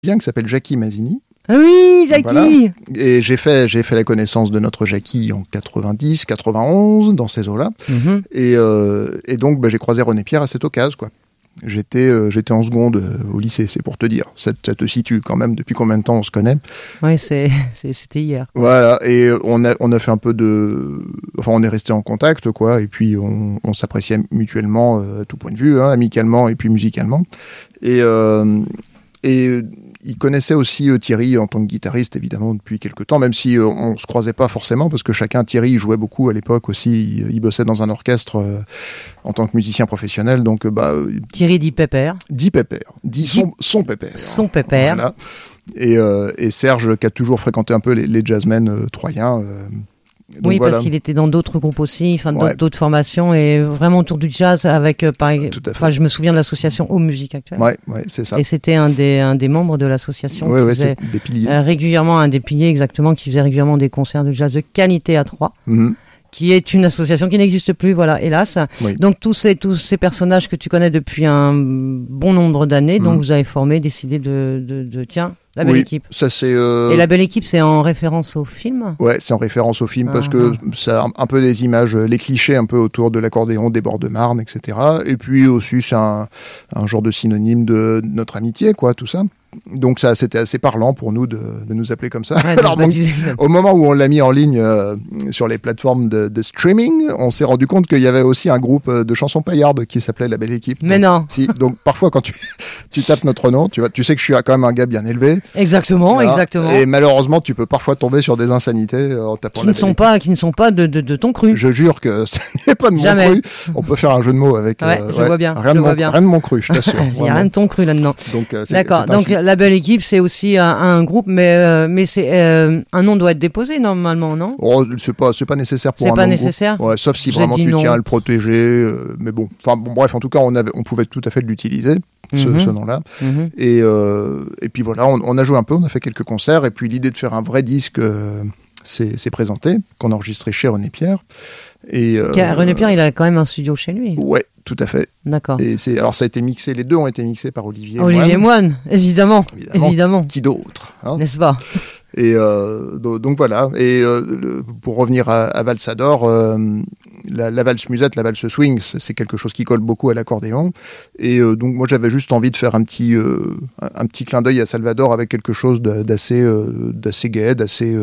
bien qui s'appelle Jackie Mazzini. Ah oui, Jackie. Voilà. Et j'ai fait la connaissance de notre Jackie en 90, 91, dans ces eaux-là. Et donc, j'ai croisé René Pierre à cette occasion, quoi. J'étais en seconde au lycée, c'est pour te dire. Ça te situe quand même depuis combien de temps on se connaît. Ouais, c'était hier. Voilà, et on a fait un peu enfin, on est resté en contact, quoi, et puis on s'appréciait mutuellement à tout point de vue, hein, amicalement et puis musicalement. Et il connaissait aussi Thierry en tant que guitariste, évidemment, depuis quelques temps, même si on se croisait pas forcément, parce que Thierry jouait beaucoup à l'époque aussi, il bossait dans un orchestre en tant que musicien professionnel, donc Thierry dit Pépère. Dit Pépère, dit son Pépère. Son Pépère. Voilà. Et Serge, qui a toujours fréquenté un peu les jazzmen troyens. Donc oui, voilà. Parce qu'il était dans d'autres groupes aussi, d'autres formations, et vraiment autour du jazz avec, je me souviens de l'association Home Musique Actuelle. Ouais, c'est ça. Et c'était un des membres de l'association qui faisait c'est des piliers. Régulièrement, un des piliers exactement, qui faisait régulièrement des concerts de jazz de qualité à Troyes. Qui est une association qui n'existe plus, voilà, hélas. Oui. Donc tous ces personnages que tu connais depuis un bon nombre d'années, donc vous avez décidé de tiens, La Belle Équipe. Ça c'est. Et La Belle Équipe, c'est en référence au film. Ouais, c'est en référence au film parce que ça a un peu des images, les clichés un peu autour de l'accordéon, des bords de Marne, etc. Et puis aussi c'est un genre de synonyme de notre amitié, quoi, tout ça. Donc ça, c'était assez parlant pour nous de nous appeler comme ça. Ouais, alors donc, au moment où on l'a mis en ligne sur les plateformes de streaming, on s'est rendu compte qu'il y avait aussi un groupe de chansons paillardes qui s'appelait La Belle Équipe. Mais donc, non. Si, donc parfois quand tu tapes notre nom, tu sais que je suis quand même un gars bien élevé. Exactement, voilà. Exactement. Et malheureusement, tu peux parfois tomber sur des insanités en tapant qui ne sont pas de ton cru. Je jure que ce n'est pas de mon cru. On peut faire un jeu de mots avec. Je vois bien. Rien de mon cru, je t'assure. Il n'y a rien de ton cru là-dedans. Donc, d'accord. Donc La Belle Équipe, c'est aussi un groupe, mais c'est un nom doit être déposé normalement, non ? Oh, c'est pas nécessaire pour un nom. C'est pas nécessaire. Ouais, sauf si vraiment tu tiens à le protéger. Mais bon, bref, en tout cas, on pouvait tout à fait l'utiliser. Ce nom-là. Et puis voilà, on a joué un peu, on a fait quelques concerts, et puis l'idée de faire un vrai disque s'est présentée, qu'on a enregistré chez René Pierre. René Pierre, il a quand même un studio chez lui. Ouais, tout à fait. D'accord. Et alors ça a été mixé, les deux ont été mixés par Olivier Moine, évidemment. Qui d'autre, hein ? N'est-ce pas ? Et donc voilà. Et pour revenir à Valsador, la valse musette, la valse swing, c'est quelque chose qui colle beaucoup à l'accordéon. Et donc moi j'avais juste envie de faire un petit clin d'œil à Salvador avec quelque chose d'assez gai, d'assez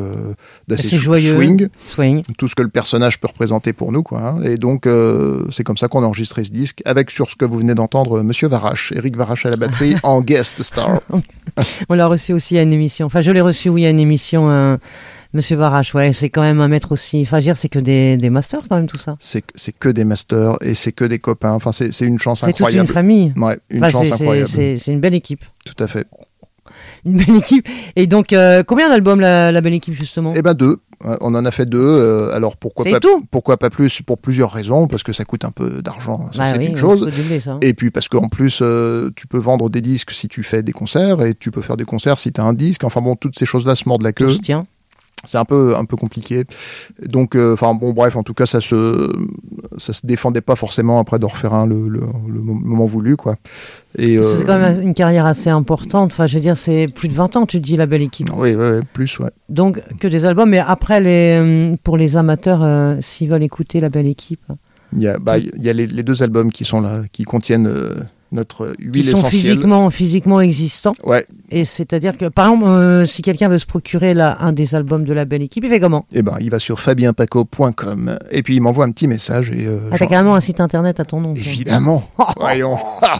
joyeux, swing. Tout ce que le personnage peut représenter pour nous, quoi. Hein. Et donc c'est comme ça qu'on a enregistré ce disque avec, sur ce que vous venez d'entendre, Monsieur Varache, Éric Varache à la batterie en guest star. On l'a reçu aussi à une émission. Enfin, je l'ai reçu, oui, à une émission. Monsieur Varache, ouais, c'est quand même un maître aussi. Enfin, je veux dire, c'est que des masters quand même, tout ça. C'est que des masters et c'est que des copains. Enfin, c'est une chance incroyable. C'est toute une famille. Ouais, chance incroyable. C'est une belle équipe. Tout à fait. Une belle équipe. Et donc, combien d'albums la belle équipe, justement ? Eh ben 2. On en a fait 2. Alors pourquoi pas plus ? Pour plusieurs raisons. Parce que ça coûte un peu d'argent. Ça, c'est une chose. Et puis parce qu'en plus, tu peux vendre des disques si tu fais des concerts. Et tu peux faire des concerts si tu as un disque. Enfin bon, toutes ces choses-là se mordent la queue. Tiens. C'est un peu compliqué. Donc, bref, en tout cas, ça se défendait pas forcément après d'en refaire le moment voulu, quoi. Et c'est quand même une carrière assez importante. Enfin, je veux dire, c'est plus de 20 ans, tu te dis, La Belle Équipe. Oui, plus, ouais. Donc, que des albums. Mais après, pour les amateurs, s'ils veulent écouter La Belle Équipe. Il y a les 2 albums qui sont là, qui contiennent notre huile essentielle. Qui sont physiquement existants. Ouais. Et c'est-à-dire que, par exemple, si quelqu'un veut se procurer un des albums de La Belle Équipe, il fait comment ? Eh ben, il va sur fabienpaco.com et puis il m'envoie un petit message. T'as carrément un site internet à ton nom. Évidemment. Voyons.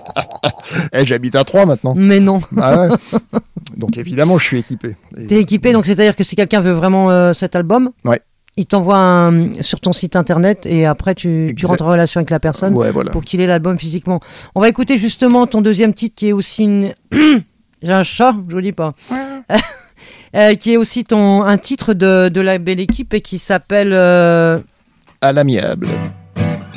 J'habite à Troyes maintenant. Mais non. Ah ouais. Donc évidemment, je suis équipé. T'es équipé, donc c'est-à-dire que si quelqu'un veut vraiment cet album, ouais. Il t'envoie sur ton site internet et après tu rentres en relation avec la personne pour qu'il ait l'album physiquement. On va écouter justement ton deuxième titre qui est aussi une... J'ai un chat, je vous dis pas. Qui est aussi un titre de La Belle Équipe et qui s'appelle... À l'amiable.